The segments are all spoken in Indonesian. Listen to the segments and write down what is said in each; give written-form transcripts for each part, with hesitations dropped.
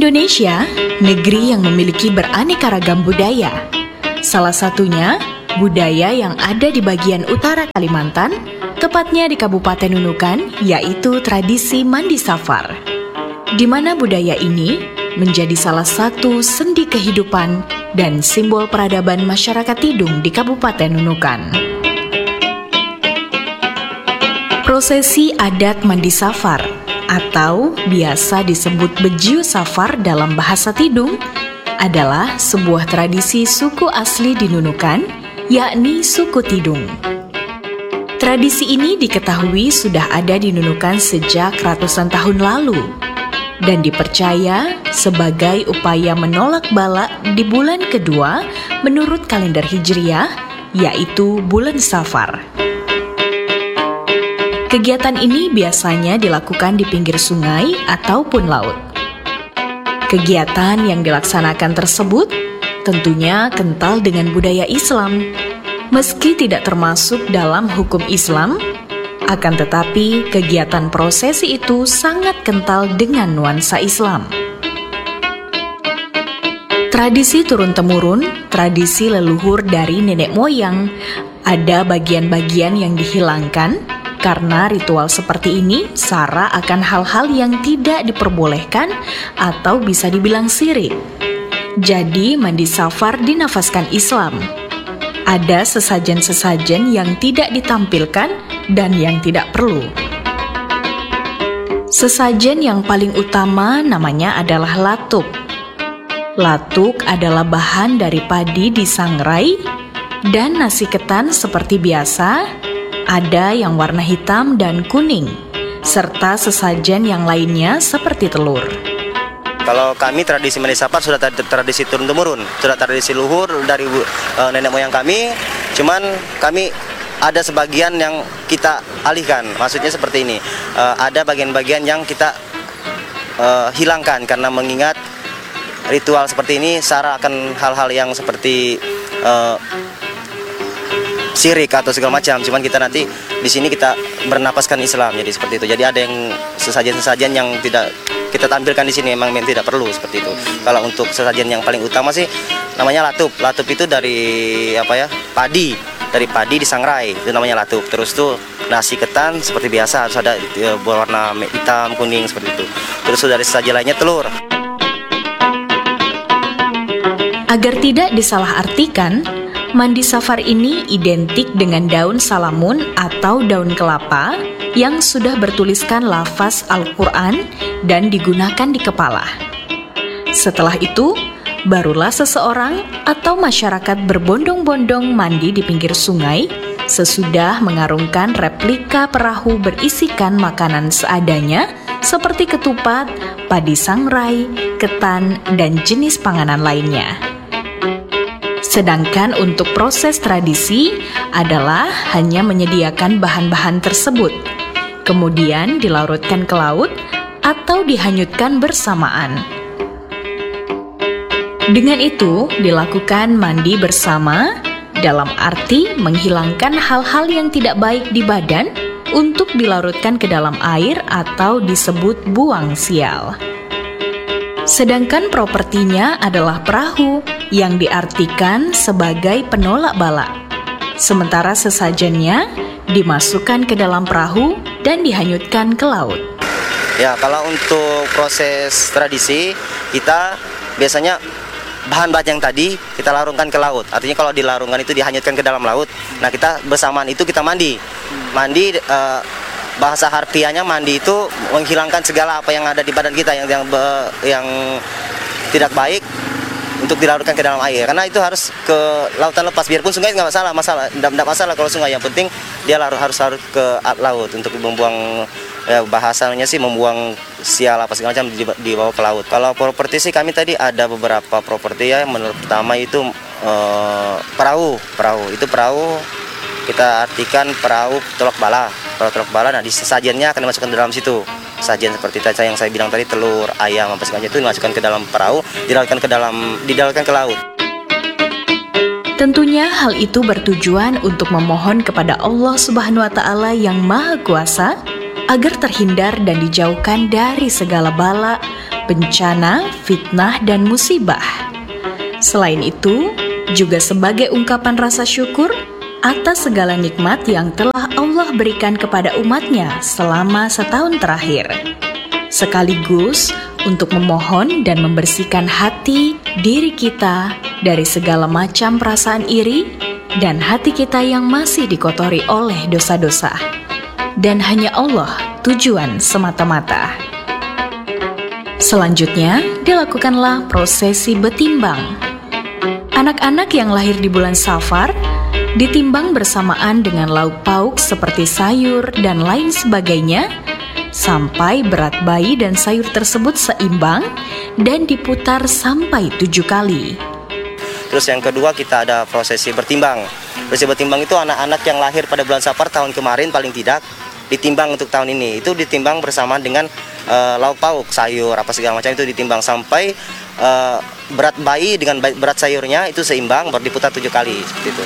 Indonesia, negeri yang memiliki beraneka ragam budaya. Salah satunya, budaya yang ada di bagian utara Kalimantan, tepatnya di Kabupaten Nunukan, yaitu tradisi mandi safar. Di mana budaya ini menjadi salah satu sendi kehidupan dan simbol peradaban masyarakat Tidung di Kabupaten Nunukan. Prosesi adat mandi safar atau biasa disebut bejiu safar dalam bahasa Tidung adalah sebuah tradisi suku asli di Nunukan, yakni suku Tidung. Tradisi ini diketahui sudah ada di Nunukan sejak ratusan tahun lalu dan dipercaya sebagai upaya menolak bala di bulan kedua menurut kalender Hijriah, yaitu bulan Safar. Kegiatan ini biasanya dilakukan di pinggir sungai ataupun laut. Kegiatan yang dilaksanakan tersebut tentunya kental dengan budaya Islam. Meski tidak termasuk dalam hukum Islam, akan tetapi kegiatan prosesi itu sangat kental dengan nuansa Islam. Tradisi turun-temurun, tradisi leluhur dari nenek moyang, ada bagian-bagian yang dihilangkan karena ritual seperti ini sara akan hal-hal yang tidak diperbolehkan atau bisa dibilang syirik. Jadi mandi safar dinafaskan Islam. Ada sesajen-sesajen yang tidak ditampilkan dan yang tidak perlu. Sesajen yang paling utama namanya adalah latuk. Latuk adalah bahan dari padi disangrai dan nasi ketan seperti biasa. Ada yang warna hitam dan kuning, serta sesajen yang lainnya seperti telur. Kalau kami tradisi mandi safar sudah tradisi turun-temurun, sudah tradisi luhur dari nenek moyang kami. Cuman kami ada sebagian yang kita alihkan, maksudnya seperti ini. Ada bagian-bagian yang kita hilangkan karena mengingat ritual seperti ini sara akan hal-hal yang seperti syirik atau segala macam. Cuman kita nanti di sini kita bernapaskan Islam, jadi seperti itu. Jadi ada yang sesajen-sesajen yang tidak kita tampilkan di sini memang tidak perlu seperti itu. Kalau untuk sesajen yang paling utama sih namanya latup. Latup itu dari padi. Dari padi disangrai, itu namanya latup. Terus tuh nasi ketan seperti biasa harus ada berwarna hitam, kuning seperti itu. Terus dari sesajen lainnya telur. Agar tidak disalahartikan, mandi safar ini identik dengan daun salamun atau daun kelapa yang sudah bertuliskan lafaz Al-Quran dan digunakan di kepala. Setelah itu, barulah seseorang atau masyarakat berbondong-bondong mandi di pinggir sungai sesudah mengarungkan replika perahu berisikan makanan seadanya seperti ketupat, padi sangrai, ketan, dan jenis panganan lainnya. Sedangkan untuk proses tradisi adalah hanya menyediakan bahan-bahan tersebut, kemudian dilarutkan ke laut atau dihanyutkan bersamaan. Dengan itu, dilakukan mandi bersama dalam arti menghilangkan hal-hal yang tidak baik di badan untuk dilarutkan ke dalam air atau disebut buang sial. Sedangkan propertinya adalah perahu yang diartikan sebagai penolak bala. Sementara sesajennya dimasukkan ke dalam perahu dan dihanyutkan ke laut. Ya, kalau untuk proses tradisi kita biasanya bahan-bahan yang tadi kita larungkan ke laut. Artinya kalau dilarungkan itu dihanyutkan ke dalam laut. Nah, kita bersamaan itu kita mandi. Mandi bahasa harfiahnya mandi itu menghilangkan segala apa yang ada di badan kita yang tidak baik untuk dilarutkan ke dalam air. Karena itu harus ke lautan lepas, biarpun sungai nggak tidak masalah kalau sungai. Yang penting dia harus ke laut untuk membuang bahasanya sih membuang sial apa segala macam dibawa ke laut. Kalau properti sih kami tadi ada beberapa properti ya. Menurut pertama itu perahu itu perahu kita artikan perahu tolak bala. Tolak bala, nah di sesajennya akan dimasukkan ke dalam situ. Sajian seperti yang saya bilang tadi, telur, ayam, apa segala itu dimasukkan ke dalam perahu, didalatkan ke laut. Tentunya hal itu bertujuan untuk memohon kepada Allah Subhanahu wa Ta'ala yang Maha Kuasa agar terhindar dan dijauhkan dari segala bala, bencana, fitnah, dan musibah. Selain itu, juga sebagai ungkapan rasa syukur atas segala nikmat yang telah Allah berikan kepada umatnya selama setahun terakhir. Sekaligus untuk memohon dan membersihkan hati diri kita dari segala macam perasaan iri dan hati kita yang masih dikotori oleh dosa-dosa. Dan hanya Allah tujuan semata-mata. Selanjutnya, dilakukanlah prosesi betimbang. Anak-anak yang lahir di bulan Safar ditimbang bersamaan dengan lauk pauk seperti sayur dan lain sebagainya, sampai berat bayi dan sayur tersebut seimbang dan diputar sampai 7 kali. Terus yang kedua kita ada prosesi bertimbang. Prosesi bertimbang itu anak-anak yang lahir pada bulan Safar tahun kemarin paling tidak ditimbang untuk tahun ini. Itu ditimbang bersamaan dengan lauk pauk, sayur, apa segala macam itu ditimbang sampai berat bayi dengan berat sayurnya itu seimbang, baru diputar 7 kali seperti itu.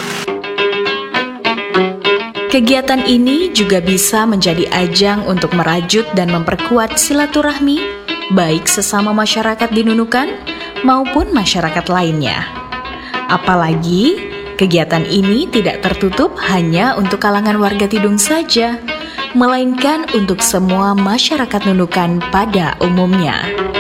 Kegiatan ini juga bisa menjadi ajang untuk merajut dan memperkuat silaturahmi, baik sesama masyarakat di Nunukan maupun masyarakat lainnya. Apalagi, kegiatan ini tidak tertutup hanya untuk kalangan warga Tidung saja, melainkan untuk semua masyarakat Nunukan pada umumnya.